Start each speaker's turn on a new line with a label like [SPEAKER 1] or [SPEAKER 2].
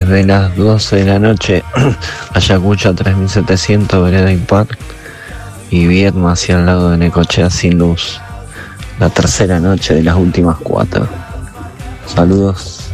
[SPEAKER 1] desde las 12 de la noche, Ayacucho 3700, Vereda y Park, y Viedma hacia el lado de Necochea sin luz. La tercera noche de las últimas 4. Saludos.